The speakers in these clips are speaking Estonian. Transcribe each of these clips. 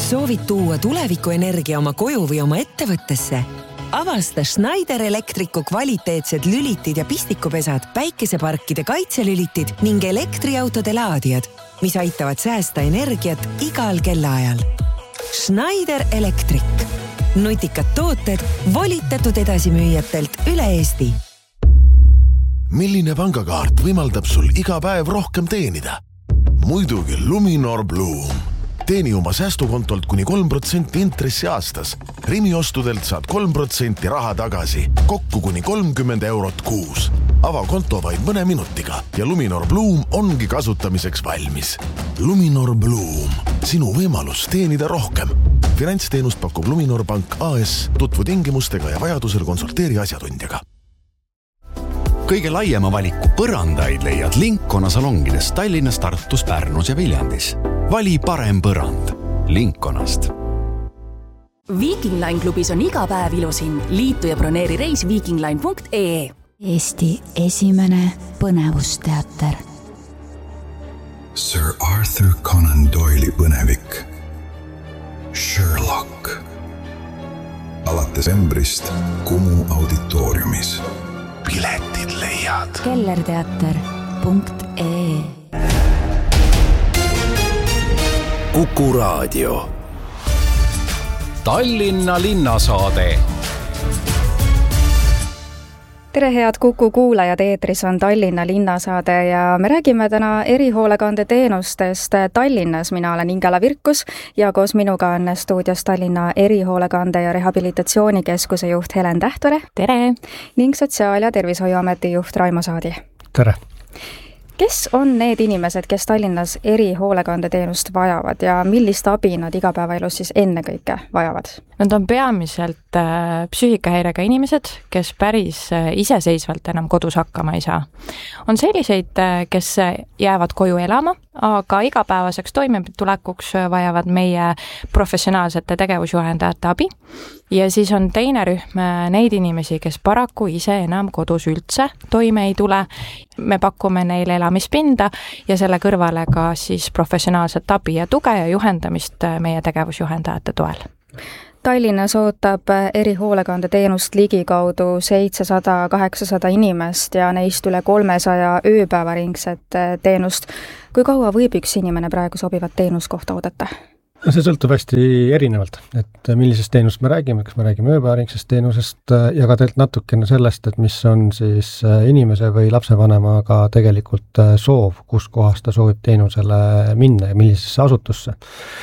Soovid tuua tulevikuenergia oma koju või oma ettevõttesse? Avasta Schneider Electricu kvaliteetsed lülitid ja pistikupesad, päikeseparkide kaitselülitid ning elektriautode laadijad, mis aitavad säästa energiat igal kellaajal. Schneider Electric. Nutikad tooted volitatud edasimüüjatelt üle Eesti. Milline pangakaart võimaldab sul iga päev rohkem teenida? Muidugi Luminor Bloom. Teeni oma säästukontolt kuni 3% intressi aastas. Rimi ostudelt saad 3% raha tagasi, kokku kuni 30 eurot kuus. Ava konto vaid mõne minutiga ja Luminor Bloom ongi kasutamiseks valmis. Luminor Bloom. Sinu võimalus teenida rohkem. Finantsteenust pakub Luminor Pank AS. Tutvu tingimustega ja vajadusel konsulteeri asjatundjaga. Kõige laiema valiku põrandaid leiad Linkona salongides Tallinnas, Tartus, Pärnus ja Viljandis. Vali parem põrand Linkonast. Viking Line klubis on iga päev ilusin. Liitu ja broneeri reis vikingline.ee. Eesti esimene põnevusteater. Sir Arthur Conan Doyle'i põnevik. Sherlock. Alates embrist Kumu auditooriumis. Piletid leiad kellerteater.ee. Kuku Raadio. Tallinna linnasaade. Tere head Kuku kuulajad, eetris on Tallinna linnasaade ja me räägime täna erihoolekande teenustest Tallinnas. Mina olen Ingela Virkus ja koos minuga on stuudios Tallinna erihoolekande ja rehabilitatsioonikeskuse juht Helen Tähtore. Tere! Ning Sotsiaal- ja Tervishoiuameti juht Raimo Saadi. Tere! Kes on need inimesed, kes Tallinnas erihoolekandeteenust vajavad ja millist abi nad igapäevaelus siis ennekõike vajavad? Nad on peamiselt psüühikahäirega inimesed, kes päris iseseisvalt enam kodus hakkama ei saa. On selliseid, kes jäävad koju elama, aga igapäevaseks toimetulekuks vajavad meie professionaalsete tegevusjuhendajate abi. Ja siis on teine rühm neid inimesi, kes paraku ise enam kodus üldse toime ei tule. Me pakume neile elamispinda ja selle kõrvale ka siis professionaalset abi ja tuge ja juhendamist meie tegevusjuhendajate toel. Tallinnas ootab erihoolekandeteenust ligikaudu 700-800 inimest ja neist üle 300 ööpäevaringset teenust. Kui kaua võib üks inimene praegu sobivat teenuskohta oodata? See sõltub hästi erinevalt, et millisest teenust me räägime, kas me räägime ööpäevaringsest teenusest ja ka tegelikult natukene sellest, et mis on siis inimese või lapsevanemaga tegelikult soov, kus kohas ta soovib teenusele minna ja millisesse asutusse.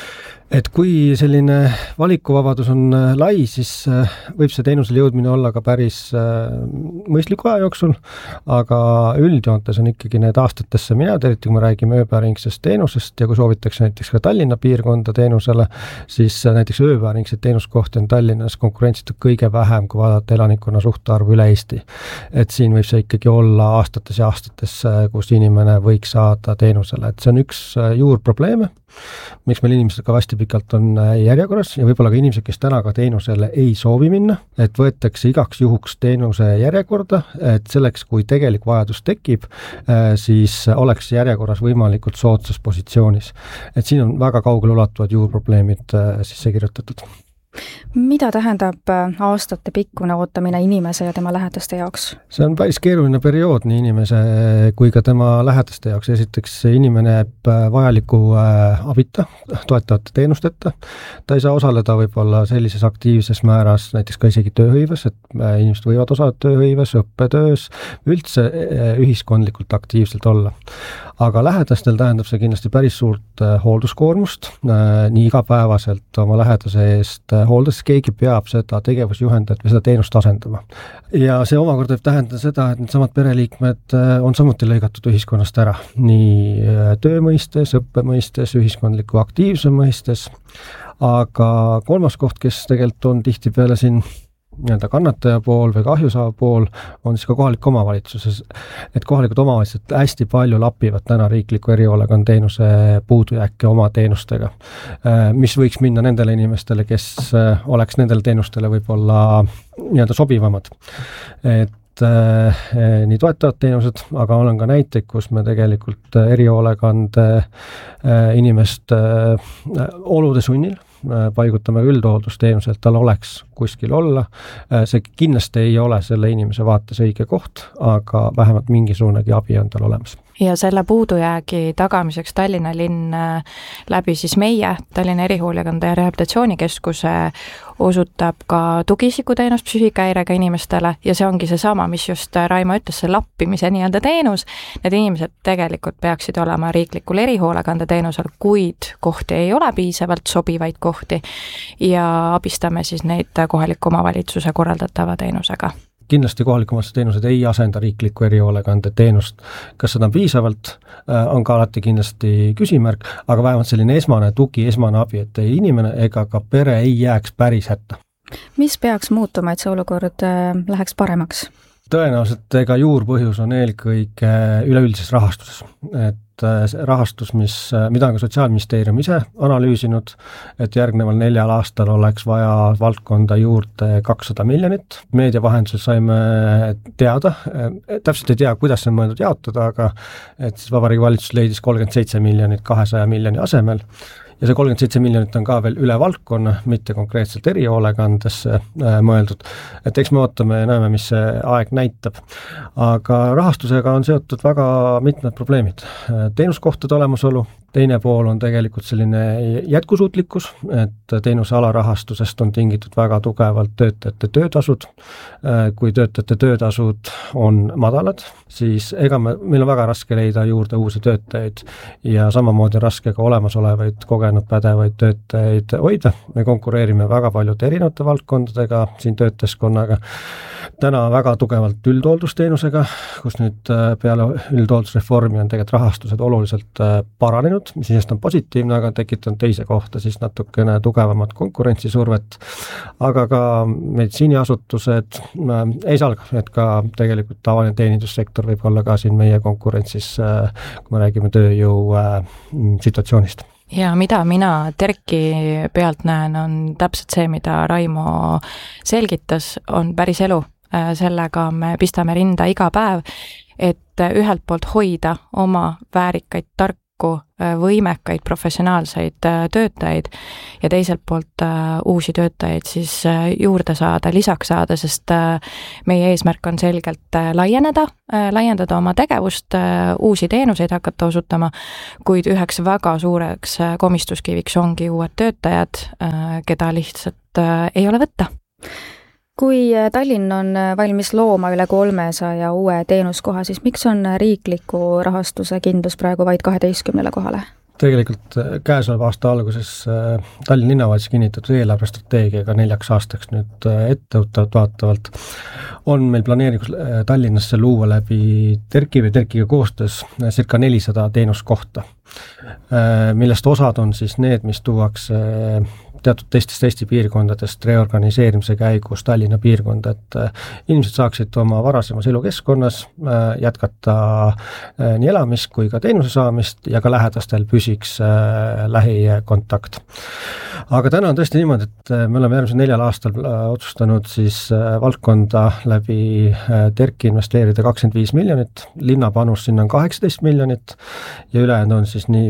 Et kui selline valikuvabadus on lai, siis võib see teenusele jõudmine olla ka päris mõistliku aja jooksul, aga üldjoontes on ikkagi need aastatesse minad, eriti kui me räägime ööpäevaringsest teenusest ja kui soovitakse näiteks ka Tallinna piirkonda teenusele, siis näiteks ööpäevaringsed teenuskohti on Tallinnas konkurentsitud kõige vähem, kui vaadata elanikkonna suhtarvu üle Eesti. Et siin võib see ikkagi olla aastates ja aastates, kus inimene võiks saada teenusele. Et see on üks juurprobleeme, miks meil inimesed ka hästi pikalt on järjekorras ja võib-olla ka inimesed, kes täna ka teenusele ei soovi minna, et võetakse igaks juhuks teenuse järjekorda, et selleks, kui tegelik vajadus tekib, siis oleks järjekorras võimalikult soodsas positsioonis. Et siin on väga kaugele ulatuvad juurprobleemid sisse kirjutatud. Mida tähendab aastate pikkune ootamine inimese ja tema lähedaste jaoks? See on päris keeruline periood nii inimese kui ka tema lähedaste jaoks. Esiteks inimene jääb vajaliku abita, toetavate teenusteta. Ta ei saa osaleda võib-olla sellises aktiivses määras, näiteks ka isegi tööhõives, et inimesed võivad osaleda tööhõives, õppetöös, üldse ühiskondlikult aktiivselt olla. Aga lähedastel tähendab see kindlasti päris suurt hoolduskoormust, nii igapäevaselt oma lähedase eest hooldes, keegi peab seda tegevusjuhendajat või seda teenust asendama. Ja see omakorda võib tähendada seda, et need samad pereliikmed on samuti lõigatud ühiskonnast ära, nii töö mõistes, õppe mõistes, ühiskondliku aktiivse mõistes, aga kolmas koht, kes tegelikult on tihtipeale siin nii-öelda kannataja pool või kahjusaava pool, on siis ka kohalik omavalitsuses, et kohalikud omavalitsused hästi palju lapivad täna riikliku erihoolekandeteenuse puudujääke oma teenustega, mis võiks minna nendele inimestele, kes oleks nendele teenustele võib-olla nii-öelda sobivamad. Et nii toetavad teenused, aga olen ka näiteid, kus me tegelikult erihoolekande inimest olude sunnil paigutame üldhooldusteenuse, et tal oleks kuskil olla. See kindlasti ei ole selle inimese vaates õige koht, aga vähemalt mingisugunegi abi on tal olemas. Ja selle puudujäägi tagamiseks Tallinna linn läbi siis meie Tallinna Erihoolekande ja Rehabilitatsioonikeskuse osutab ka tugiisikuteenust psüühikahäirega inimestele ja see ongi seesama, mis just Raimo ütles, see lappimise nii-öelda teenus. Need inimesed tegelikult peaksid olema riiklikul erihoolekande teenusel, kuid kohti ei ole piisavalt sobivaid kohti ja abistame siis neid kohaliku omavalitsuse korraldatava teenusega. Kindlasti kohaliku omavalitsuse teenused ei asenda riiklikku erihoolekande teenust. Kas seda on piisavalt, on ka alati kindlasti küsimärk, aga vähemalt selline esmane tugi, esmane abi, et ei inimene ega ka pere ei jääks päris hätta. Mis peaks muutuma, et see olukord läheks paremaks? Tõenäoliselt ega juurpõhjus on eelkõige üleüldises rahastuses, et rahastus, mida on ka Sotsiaalministeerium ise analüüsinud, et järgneval 4 aastal oleks vaja valdkonda juurde 200 miljonit. Meedia vahendusel saime teada, täpselt ei tea, kuidas see on mõeldud jaotada, aga et siis Vabariigi Valitsus leidis 37 miljonit 200 miljoni asemel. Ja see 37 miljonit on ka veel üle valdkonna, mitte konkreetselt erihoolekandesse mõeldud. Et eks me ootame ja näeme, mis see aeg näitab. Aga rahastusega on seotud väga mitmed probleemid. Teenuskohtade olemasolu, teine pool on tegelikult selline jätkusuutlikkus, et teenuse alarahastusest on tingitud väga tugevalt töötajate töötasud. Kui töötajate töötasud on madalad, siis meil on väga raske leida juurde uusi töötajaid ja samamoodi raske ka olemasolevaid kogenud pädevaid töötajaid hoida. Me konkureerime väga paljude erinevate valdkondadega, siin töötajaskonnaga. Täna väga tugevalt üldhooldusteenusega, kus nüüd peale üldhooldusreformi on tegelikult rahastused oluliselt paranenud, mis isest on positiivne, aga tekitanud teise kohta siis natukene tugevamat konkurentsisurvet, aga ka meditsiiniasutused ei salga, et ka tegelikult tavaline teenindussektor võib olla ka siin meie konkurentsis, kui me räägime tööjõu situatsioonist. Ja mida mina Terki pealt näen, on täpselt see, mida Raimo selgitas, on päris elu. Sellega me pistame rinda iga päev, et ühelt poolt hoida oma väärikaid, tarku, võimekaid, professionaalseid töötajaid ja teiselt poolt uusi töötajaid siis juurde saada, lisaks saada, sest meie eesmärk on selgelt laiendada oma tegevust, uusi teenuseid hakata osutama, kuid üheks väga suureks komistuskiviks ongi uued töötajad, keda lihtsalt ei ole võtta. Kui Tallinn on valmis looma üle 300 uue teenuskoha, siis miks on riikliku rahastuse kindlus praegu vaid 12 kohale? Tegelikult käesoleva aasta alguses Tallinna linnavalitsus kinnitatud eelarvestrateegiaga 4 aastaks nüüd etteutavalt vaatavalt on meil planeeringus Tallinnasse luua läbi Terkiga koostöös circa 400 teenuskohta, millest osad on siis need, mis tuuakse teatud teistest Eesti piirkondadest reorganiseerimise käigus Tallinna piirkonda, et inimesed saaksid oma varasemas elukeskkonnas jätkata nii elamist kui ka teenuse saamist ja ka lähedastel püsiks lähikontakt. Aga täna on tõesti niimoodi, et me oleme järgmisel 4 aastal otsustanud siis valdkonda läbi Terki investeerida 25 miljonit, linna panus sinna on 18 miljonit ja ülejäänud on siis nii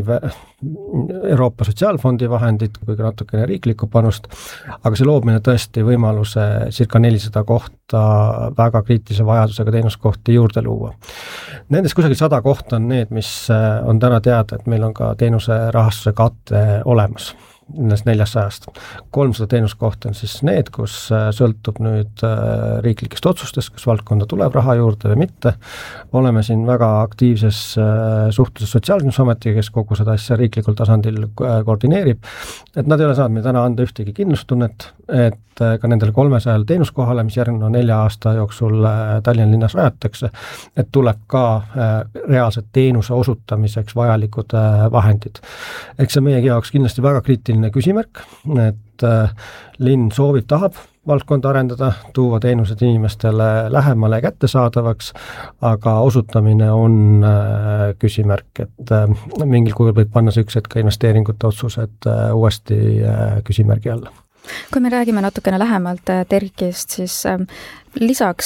Euroopa Sotsiaalfondi vahendid kui ka natukene riiklikku panust, aga see loob meile tõesti võimaluse circa 400 kohta väga kriitilise vajadusega teenuskohti juurde luua. Nendes kusagil 100 kohta on need, mis on täna teada, et meil on ka teenuse rahastuse katte olemas. Nendest 400. 300 teenuskohta on siis need, kus sõltub nüüd riiklikest otsustest, kas valdkonda tuleb raha juurde või mitte. Oleme siin väga aktiivses suhtluses Sotsiaalkindlustusametiga, kes kogu seda asja riiklikul tasandil koordineerib. Et nad ei ole saanud meil täna anda ühtegi kindlustunnet, et ka nendele 300 teenuskohale, mis järgneva 4 aasta jooksul Tallinna linnas rajatakse, et tuleb ka reaalselt teenuse osutamiseks vajalikud vahendid. Eks see meiegi jaoks kindlasti väga kriitiline küsimärk, et linn soovib, tahab valdkonda arendada, tuua teenused inimestele lähemale kättesaadavaks, aga osutamine on küsimärk, et mingil kujul võib panna see üks hetk investeeringute otsused uuesti küsimärgi alla. Kui me räägime natukene lähemalt Terkist, siis lisaks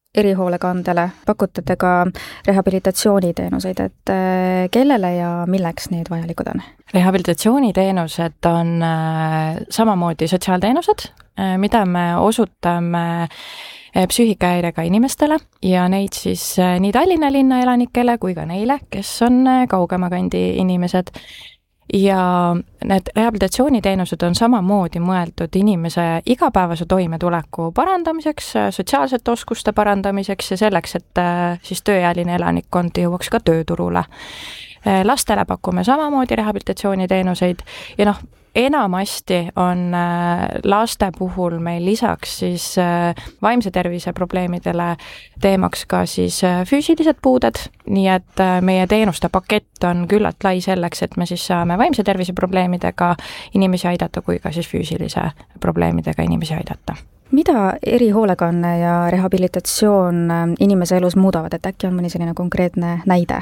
erihoolekandele, pakute te ka rehabilitatsiooniteenuseid, et kellele ja milleks need vajalikud on? Rehabilitatsiooniteenused on samamoodi sotsiaalteenused, mida me osutame psüühikahäirega inimestele ja neid siis nii Tallinna linna elanikele kui ka neile, kes on kaugema kandi inimesed. Ja need rehabilitatsiooniteenused on samamoodi mõeldud inimese igapäevase toimetuleku parandamiseks, sotsiaalsete oskuste parandamiseks ja selleks, et siis tööealine elanikkond jõuaks ka tööturule. Lastele pakume samamoodi rehabilitatsiooniteenuseid ja enamasti on laste puhul meil lisaks siis vaimse tervise probleemidele teemaks ka siis füüsilised puuded, nii et meie teenuste pakett on küllalt lai selleks, et me siis saame vaimse tervise probleemidega inimesi aidata kui ka siis füüsilise probleemidega inimesi aidata. Mida erihoolekanne ja rehabilitatsioon inimese elus muudavad, et äkki on mõni selline konkreetne näide?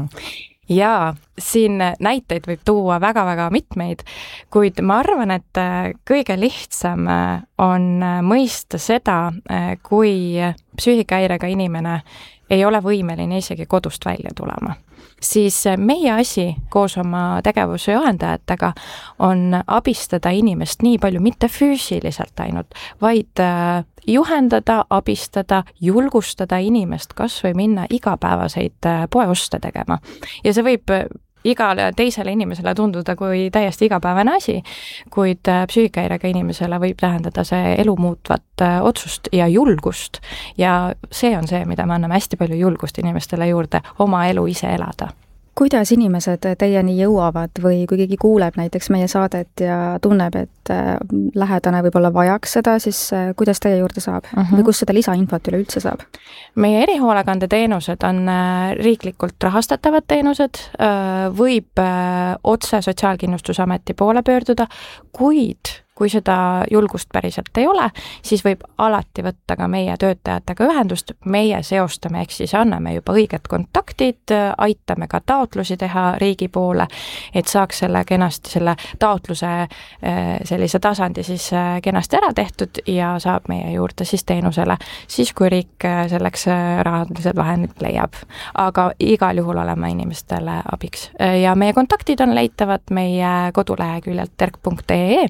Jaa, siin näiteid võib tuua väga-väga mitmeid, kuid ma arvan, et kõige lihtsam on mõista seda, kui psüühikahäirega inimene ei ole võimeline isegi kodust välja tulema. Siis meie asi koos oma tegevuse juhendajatega on abistada inimest nii palju, mitte füüsiliselt ainult, vaid juhendada, abistada, julgustada inimest kas või minna igapäevaseid poeoste tegema. Ja see võib igale teisele inimesele tunduda kui täiesti igapäevane asi, kuid psüühikahäirega inimesele võib tähendada see elu muutvat otsust ja julgust ja see on see, mida me anname hästi palju julgust inimestele juurde oma elu ise elada. Kuidas inimesed teieni jõuavad või kui keegi kuuleb näiteks meie saadet ja tunneb, et lähedane võib-olla vajaks seda, siis kuidas teie juurde saab? Või kus seda lisainfot üleüldse saab? Meie erihoolekande teenused on riiklikult rahastatavad teenused, võib otse Sotsiaalkindlustusameti poole pöörduda, kuid kui seda julgust päriselt ei ole, siis võib alati võtta ka meie töötajatega ühendust, meie seostame, ehk siis anname juba õiged kontaktid, aitame ka taotlusi teha riigi poole, et saaks selle taotluse sellise tasandi siis kenasti ära tehtud ja saab meie juurde siis teenusele, siis kui riik selleks rahalised vahendid leiab. Aga igal juhul oleme inimestele abiks. Ja meie kontaktid on leitavad meie koduleheküljelt terk.ee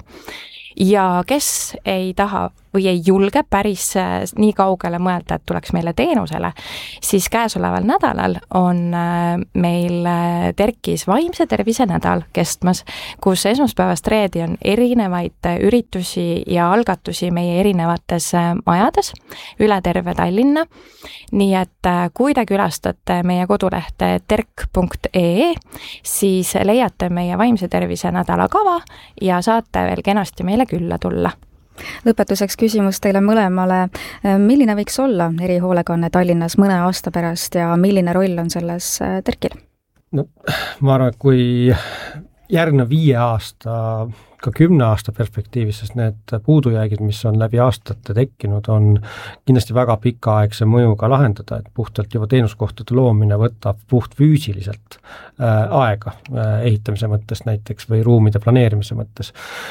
ja kes ei taha või ei julge päris nii kaugele mõelda, et tuleks meile teenusele, siis käesoleval nädalal on meil Terkis vaimse tervise nädal kestmas, kus esmaspäevast reedi on erinevaid üritusi ja algatusi meie erinevates majades üle terve Tallinna. Nii et kui te külastate meie kodulehte terk.ee, siis leiate meie vaimse tervise nädala kava ja saate veel kenasti meile külla tulla. Lõpetuseks küsimus teile mõlemale. Milline võiks olla erihoolekanne Tallinnas mõne aasta pärast ja milline roll on selles Terkil? No, ma arvan, kui järgnev 5 aasta, ka 10 aasta perspektiivis, sest need puudujäägid, mis on läbi aastate tekkinud, on kindlasti väga pikaaegse mõjuga lahendada, et puhtalt juba teenuskohtade loomine võtab puht füüsiliselt aega ehitamise mõttes näiteks või ruumide planeerimise mõttes.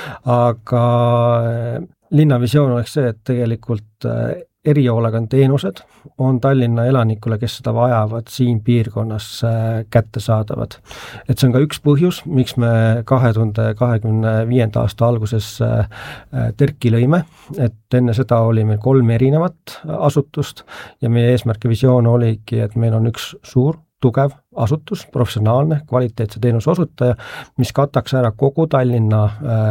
Aga linnavisioon oleks see, et tegelikult erihoolekande teenused on Tallinna elanikule, kes seda vajavad, siin piirkonnas kättesaadavad. Et see on ka üks põhjus, miks me 2025. aasta alguses Terki lõime, et enne seda oli meil 3 erinevat asutust ja meie eesmärk ja visioon oligi, et meil on üks suur tugev asutus, professionaalne, kvaliteetse teenuse osutaja, mis kataks ära kogu Tallinna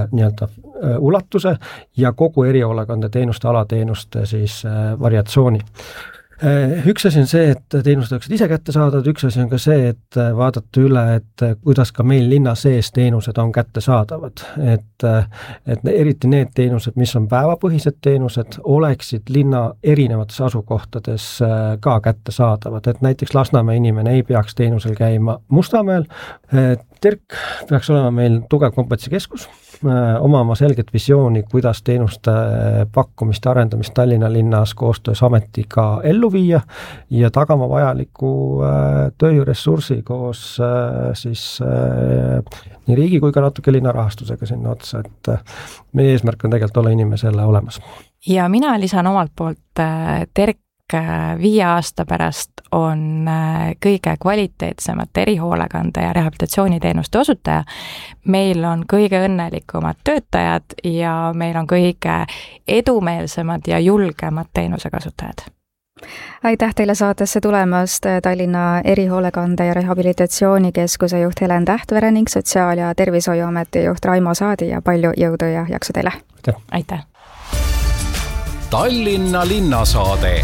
ulatuse ja kogu erihoolekande teenuste alateenuste siis variatsiooni. Üks asi on see, et teenused oleksid ise kätte saadavad, üks asi on ka see, et vaadata üle, et kuidas ka meil linna sees teenused on kätte saadavad. Et eriti need teenused, mis on päevapõhised teenused, oleksid linna erinevates asukohtades ka kätte saadavad. Et näiteks Lasnamäe inimene ei peaks teenusel käima Mustamäel. Terk peaks olema meil tugev kompetentsikeskus, omama selget visiooni, kuidas teenuste pakkumist ja arendamist Tallinna linnas koostöös ametiga ellu viia ja tagama vajaliku tööjõuressursi koos siis nii riigi kui ka natuke linna rahastusega sinna otsa, et meie eesmärk on tegelikult olla inimesele olemas. Ja mina lisan omalt poolt, Terk 5 aasta pärast on kõige kvaliteetsemate erihoolekande ja rehabilitatsiooniteenuste osutaja. Meil on kõige õnnelikumad töötajad ja meil on kõige edumeelsemad ja julgemad teenusekasutajad. Aitäh teile saatesse tulemast, Tallinna Erihoolekande ja Rehabilitatsioonikeskuse juht Helen Tähtvere ning Sotsiaal- ja Tervishoiuameti juht Raimo Saadi ja palju jõudu ja jaksu teile! Aitäh! Tallinna linnasaade.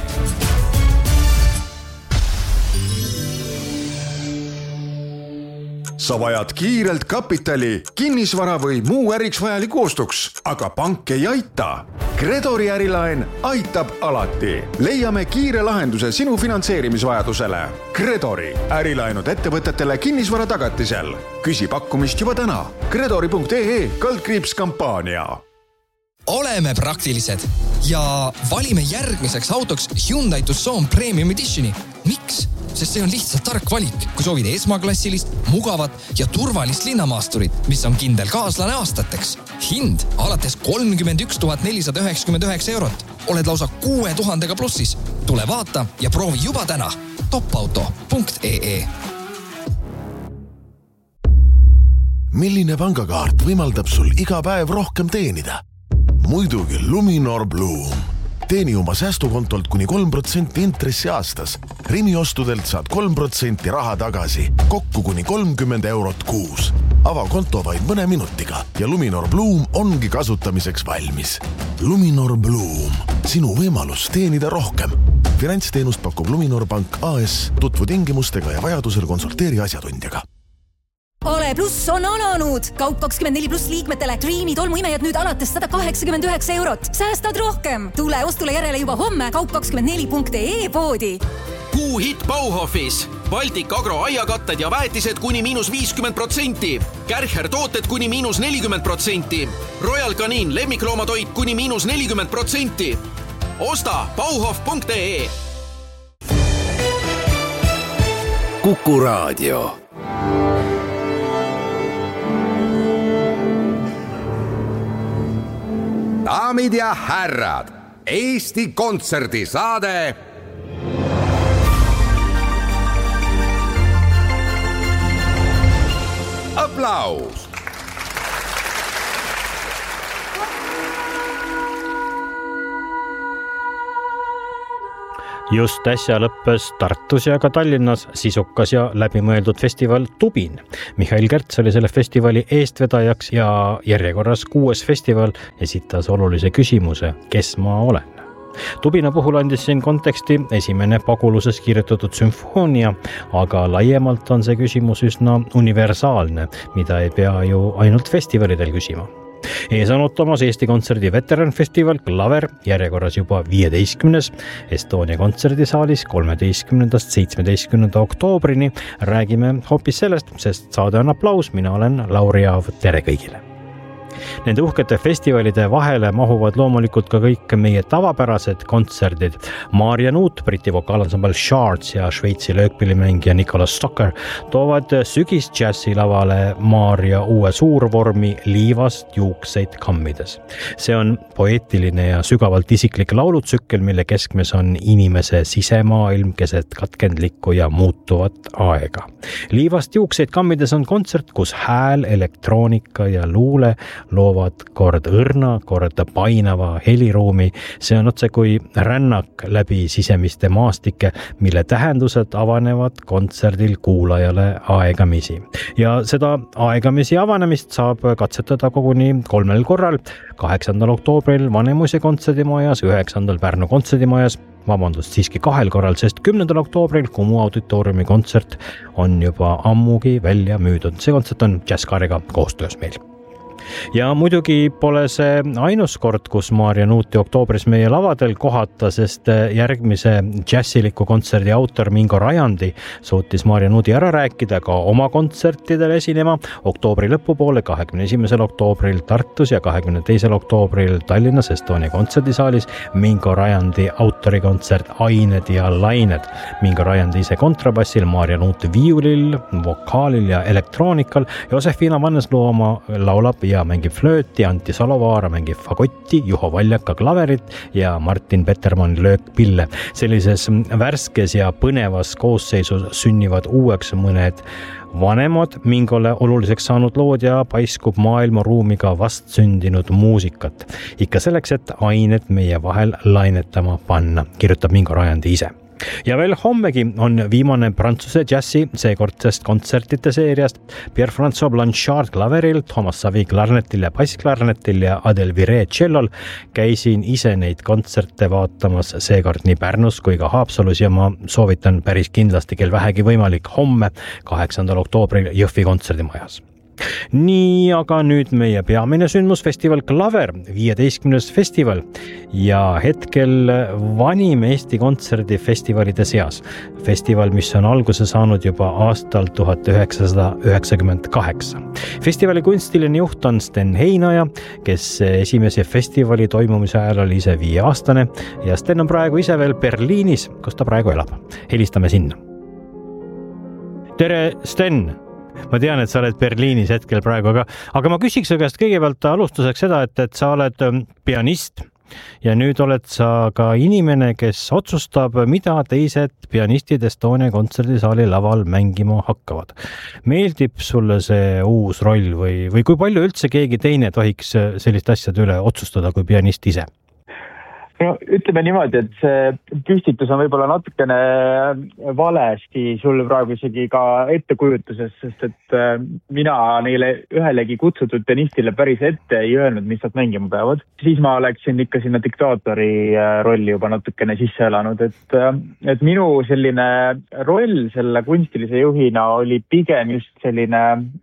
Sa vajad kiirelt kapitali, kinnisvara või muu äriks vajaliku ostuks, aga pank ei aita. Credori ärilaen aitab alati. Leiame kiire lahenduse sinu finantseerimisvajadusele. Credori ärilaenud ettevõtetele kinnisvara tagatisel. Küsi pakkumist juba täna. Credori.ee/kampaania. Oleme praktilised ja valime järgmiseks autoks Hyundai Tucson Premium Editioni. Miks? Sest see on lihtsalt tark valik, kui soovid esmaklassilist, mugavat ja turvalist linnamaasturit, mis on kindel kaaslane aastateks. Hind alates 31 499 eurot. Oled lausa 6000 plussis. Tule vaata ja proovi juba täna. topauto.ee. Milline pangakaart võimaldab sul iga päev rohkem teenida? Muidugi Luminor Bloom. Teeni oma säästukontolt kuni 3% intressi aastas. Rimi-ostudelt saad 3% raha tagasi, kokku kuni 30 eurot kuus. Ava konto vaid mõne minutiga ja Luminor Bloom ongi kasutamiseks valmis. Luminor Bloom, sinu võimalus teenida rohkem. Finantsteenust pakub Luminor Pank AS, tutvu tingimustega ja vajadusel konsulteeri asjatundjaga. Ole Plus on alanud! Kaup 24 Plus liikmetele Dreami tolmuimejad nüüd alates 189 eurot. Säästad rohkem! Tule ostule järele juba homme kaup24.ee poodi. Kuuhitt Bauhofis. Baltic Agro aiakatted ja väetised kuni -50%. Kärcher tooted kuni -40%. Royal Canin lemmikloomatoit kuni -40%. Osta bauhof.ee. Kuku Raadio. Daamid ja härrad, Eesti kontserdisaade Aplaus! Just äsja lõppes Tartus ja ka Tallinnas sisukas ja läbimõeldud festival Tubin. Mihhail Kerts oli selle festivali eestvedajaks ja järjekorras 6. festival esitas olulise küsimuse, kes ma olen. Tubina puhul andis siin konteksti esimene Paguluses kirjutatud sümfoonia, aga laiemalt on see küsimus üsna universaalne, mida ei pea ju ainult festivalidel küsima. Ees on ootamas Eesti Kontserdi veteranfestival Klaver, järjekorras juba 15. Estonia kontserdisaalis 13.–17. oktoobrini. Räägime hoopis sellest, sest saade on Aplaus, mina olen Lauri Aav, tere kõigile! Nende uhkete festivalide vahele mahuvad loomulikult ka kõik meie tavapärased kontserdid. Maarja Nuut, Briti vokaalansambel Shards ja Šveitsi löökpillimängija Nicholas Stocker toovad sügis džässi lavale Maarja uue suurvormi Liivast juukseid kammides. See on poeetiline ja sügavalt isiklik laulutsükkel, mille keskmes on inimese sisemaailm keset katkendlikku ja muutuvat aega. Liivast juukseid kammides on kontsert, kus hääl, elektroonika ja luule loovad kord õrna, kord painava heliruumi. See on otse kui rännak läbi sisemiste maastike, mille tähendused avanevad kontserdil kuulajale aegamisi. Ja seda aegamisi avanemist saab katsetada koguni 3 korral. 8. oktoobril Vanemuise kontserdimajas, 9. Pärnu kontserdimajas, siiski 2 korral, sest 10. oktoobril Kumu auditooriumi kontsert on juba ammugi välja müüdud. See kontsert on Jazzkaariga koostöös meil. Ja muidugi pole see ainus kord, kus Maarja Nuuti oktoobris meie lavadel kohata, sest järgmise džässiliku kontserdi autor Mingo Rajandi suutis Maarja Nuudi ära rääkida ka oma kontsertidel esinema oktoobri lõpupoole 21. oktoobril Tartus ja 22. oktoobril Tallinnas Estonia kontserdisaalis Mingo Rajandi autorikontsert Ained ja lained. Mingo Rajandi ise kontrabassil, Maarja Nuut viiulil, vokaalil ja elektroonikal. Josefina Vannesloo oma laulab ja Pea mängib flööti, Antti Salovaara mängib fagotti, Juho Valjaka klaverit ja Martin Petermann löök pille. Sellises värskes ja põnevas koosseisus sünnivad uueks mõned vanemad Mingole oluliseks saanud lood ja paiskub maailmaruumiga vast sündinud muusikat. Ikka selleks, et ained meie vahel lainetama panna, kirjutab Mingo Rajandi ise. Ja veel hommegi on viimane Prantsuse džässi seekordsest kontsertite seeriast Pierre-François Blanchard klaveril, Thomas Savi klarnetil ja bassklarnetil ja Adel Vire tšellol. Käisin ise neid kontserte vaatamas seekord nii Pärnus kui ka Haapsalus ja ma soovitan päris kindlasti, kel vähegi võimalik homme 8. oktoobril Jõhvi kontserdimajas. Nii, aga nüüd meie peamine sündmusfestival Klaver, 15. festival ja hetkel vanim Eesti kontserdifestivalide seas. Festival, mis on alguse saanud juba aastal 1998. Festivali kunstiline juht on Sten Heinaja, kes esimese festivali toimumise ajal oli ise 5-aastane ja Sten on praegu ise veel Berliinis, kus ta praegu elab. Helistame sinna. Tere, Sten! Ma tean, et sa oled Berliinis hetkel praegu, aga ma küsiks su käest kõigepealt alustuseks seda, et sa oled pianist ja nüüd oled sa ka inimene, kes otsustab, mida teised pianistid Estonia kontserdisaali laval mängima hakkavad. Meeldib sulle see uus roll või kui palju üldse keegi teine tohiks sellist asjade üle otsustada kui pianist ise? No, ütleme niimoodi, et see püstitus on võib-olla natukene valesti sul praegu isegi ka ettekujutuses, sest et mina neile ühelegi kutsutud pianistile päris ette ei öelnud, mis nad mängima peavad. Siis ma läksin ikka sinna diktaatori rolli juba natukene sisse elanud, et minu selline roll selle kunstilise juhina oli pigem just selline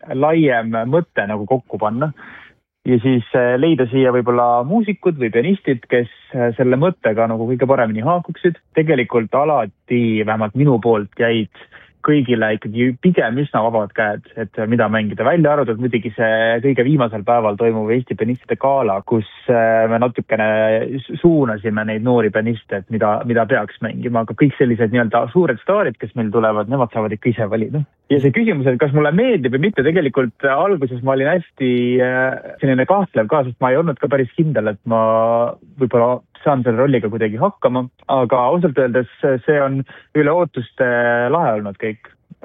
laiem mõte nagu kokku panna. Ja siis leida siia võib-olla muusikud või pianistid, kes selle mõttega nagu kõige paremini haakuksid. Tegelikult alati, vähemalt minu poolt, jäid kõigile ikkagi pigem üsna vabad käed, et mida mängida. Välja arvatud muidugi see kõige viimasel päeval toimuv Eesti pianistide gala, kus me natukene suunasime neid noori pianiste, et mida peaks mängima, aga kõik sellised nii-öelda suured staarid, kes meil tulevad, nemad saavad ikka ise valida. Ja see küsimus, et kas mulle meeldib või mitte, tegelikult alguses ma olin hästi selline kahtlev ka, sest ma ei olnud ka päris kindel, et ma võib-olla saan selle rolliga kuidagi hakkama, aga ausalt öeldes see on üle ootuste lahe olnud kõik.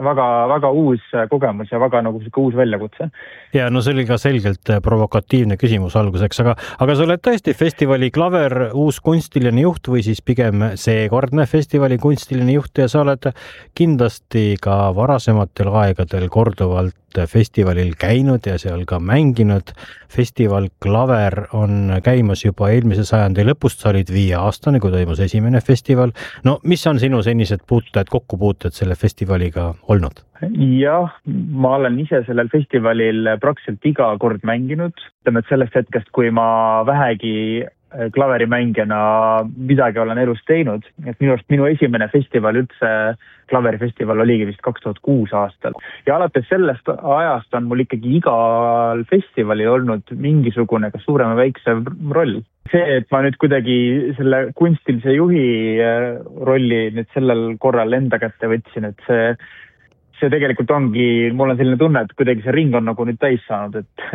Väga uus kogemus ja väga nagu uus väljakutse. Ja no see oli ka selgelt provokatiivne küsimus alguseks, aga sa oled tõesti festivali Klaver uus kunstiline juht või siis pigem seekordne festivali kunstiline juht ja sa oled kindlasti ka varasematel aegadel korduvalt festivalil käinud ja seal ka mänginud. Festival Klaver on käimas juba eelmise sajandi lõpust, sa olid 5-aastane, kui toimus esimene festival. No mis on sinu senised kokkupuuted selle festivaliga olnud? Jah, ma olen ise sellel festivalil praktiliselt iga kord mänginud. Ütleme, et sellest hetkest, kui ma vähegi klaverimängijana midagi olen elus teinud, et minu esimene festival üldse, klaverifestival oligi vist 2006 aastal. Ja alates sellest ajast on mul ikkagi igal festivalil olnud mingisugune ka suurem ja väikse roll. See, et ma nüüd kuidagi selle kunstilise juhi rolli nüüd sellel korral enda kätte võtsin, et see tegelikult ongi, mul on selline tunne, et kuidagi see ring on nagu nüüd täis saanud,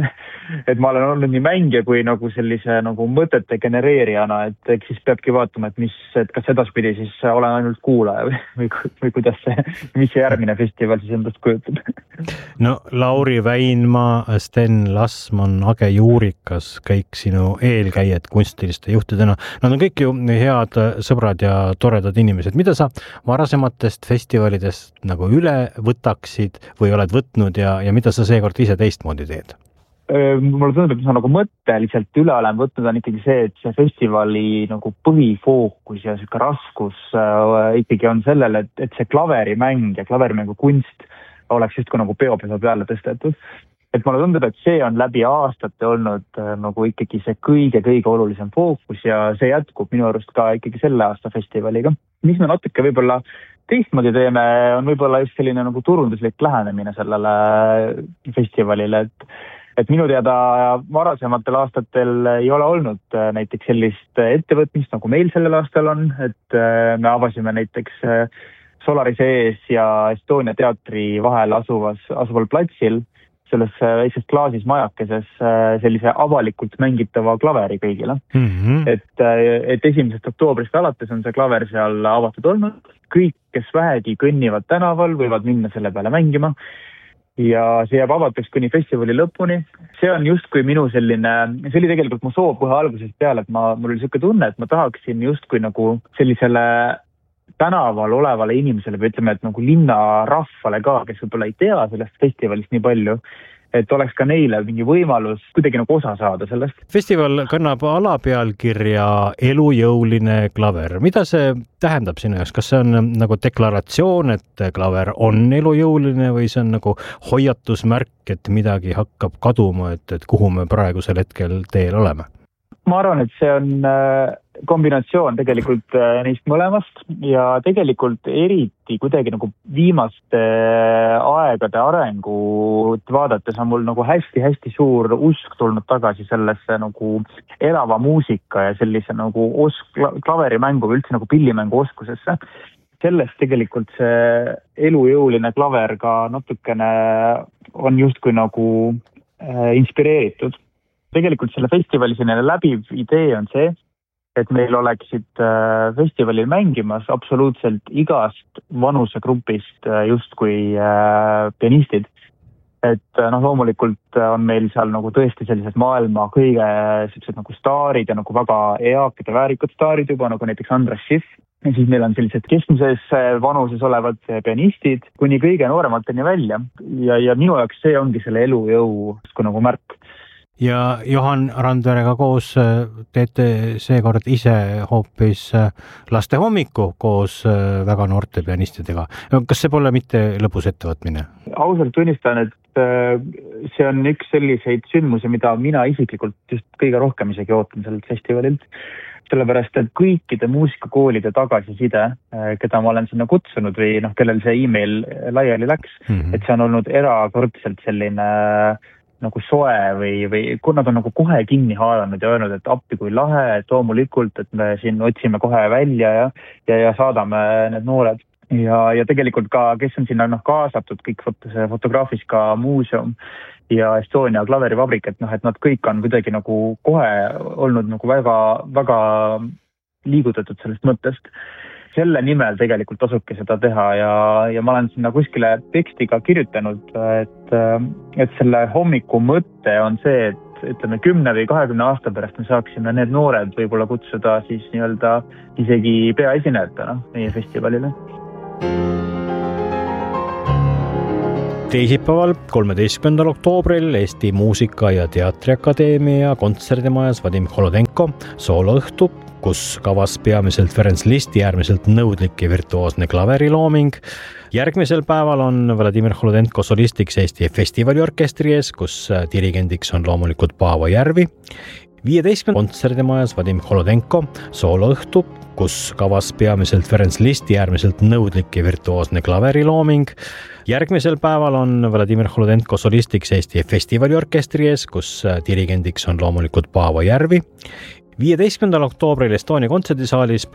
et ma olen olnud nii mängija kui nagu sellise nagu mõtete genereerijana, et siis peabki vaatama, et kas edaspidi siis olen ainult kuulaja või kuidas mis see järgmine festival siis endast kujutab. No Lauri Väinmaa, Sten Lasman, Age Juurikas, kõik sinu eelkäijad kunstiliste juhtidena, nad on kõik ju head sõbrad ja toredad inimesed. Mida sa varasematest festivalidest nagu üle võtaksid või oled võtnud ja mida sa seekord ise teistmoodi teed? Mulle tundub, et ma nagu mõtteliselt üle olen võtnud on ikkagi see, et see festivali nagu põhifookus ja selline raskus ikkagi on sellele, et see klaverimäng ja klaverimängu kunst oleks just nagu peopesa peale tõstetud. Et mulle tundub, et see on läbi aastate olnud nagu ikkagi see kõige olulisem fookus ja see jätkub minu arust ka ikkagi selle aasta festivaliga. Mis me natuke võib-olla teistmoodi teeme, on võib-olla just selline nagu turunduslik lähenemine sellele festivalile, et minu teada varasematel aastatel ei ole olnud näiteks sellist ettevõtmist, nagu meil sellel aastal on, et me avasime näiteks Solarise ees ja Estonia teatri vahel asuval platsil selles väikses klaasis majakeses sellise avalikult mängitava klaveri kõigile. Et 1. oktoobrist alates on see klaver seal avatud olnud. Kõik, kes vähegi kõnnivad tänaval, võivad minna selle peale mängima. Ja see jääb avatuks kuni festivali lõpuni. See on justkui minu selline, see oli tegelikult mu soov kohe algusest peale, et mul oli selline tunne, et ma tahaksin justkui nagu sellisele tänaval olevale inimesele või ütleme, et nagu linna rahvale ka, kes võib-olla ei tea sellest festivalist nii palju, et oleks ka neile mingi võimalus kuidagi nagu osa saada sellest. Festival kannab alapealkirja elujõuline klaver. Mida see tähendab sinu jaoks? Kas see on nagu deklaratsioon, et klaver on elujõuline või see on nagu hoiatusmärk, et midagi hakkab kaduma, et kuhu me praegusel hetkel teel oleme? Ma arvan, et see on kombinatsioon tegelikult neist mõlemast ja tegelikult eriti kuidagi nagu viimaste aegade arengut vaadates on mul nagu hästi-hästi suur usk tulnud tagasi sellesse nagu elava muusika ja sellise nagu klaverimängu või üldse nagu pillimängu oskusesse. Sellest tegelikult see elujõuline klaver ka natukene on justkui nagu inspireeritud. Tegelikult selle festivali selline läbiv idee on see, et meil oleksid festivalil mängimas absoluutselt igast vanusegrupist justkui pianistid. Et loomulikult on meil seal nagu tõesti sellised maailma kõige sellised nagu staarid ja nagu väga eakad ja väärikad staarid juba, nagu näiteks Andras Schiff. Ja siis meil on sellised keskmises vanuses olevad pianistid kuni kõige nooremateni välja. Ja minu jaoks see ongi selle elujõu nagu märk. Ja Johan Randverega koos teete seekord ise hoopis laste hommiku koos väga noorte pianistidega. Kas see pole mitte lõbus ettevõtmine? Ausalt tunnistan, et see on üks selliseid sündmusi, mida mina isiklikult just kõige rohkem isegi ootan sellelt festivalilt. Sellepärast, et kõikide muusikakoolide tagasiside, keda ma olen sinna kutsunud või kellel see email laiali läks, et see on olnud erakordselt selline nagu soe või kui nad on nagu kohe kinni haaranud ja öelnud, et appi kui lahe, et loomulikult, et me siin otsime kohe välja ja saadame need noored. Ja tegelikult ka, kes on sinna kaasatud, kõik Fotograafiska muuseum ja Estonia klaverivabrik, et nad kõik on kuidagi nagu kohe olnud nagu väga, väga liigutatud sellest mõttest. Selle nimel tegelikult tasubki seda teha ja ma olen sinna kuskile tekstiga kirjutanud, et selle hommiku mõte on see, et ütleme 10 või 20 aasta pärast me saaksime need noored võib-olla kutsuda siis nii-öelda isegi peaesinejatena meie festivalile. Teisipäeval 13. oktoobril Eesti Muusika- ja Teatriakadeemia kontserdimajas Vadim Holodenko sooloõhtu, kus kavas peamiselt Ferenc Listi äärmiselt nõudlik ja virtuoosne klaverilooming. Järgmisel päeval on Vladimir Holodenko solistiks Eesti festivaliorkestri ees, kus dirigendiks on loomulikult Paavo Järvi. 15. kontserdimajas Vadim Holodenko sooloõhtu, kus kavas peamiselt Ferenc Listi äärmiselt nõudlik ja virtuoosne klaverilooming. Järgmisel päeval on Vladimir Holodenko solistiks Eesti festivaliorkestri ees, kus dirigendiks on loomulikult Paavo Järvi. 15. oktoobril Estonia kontserdisaalis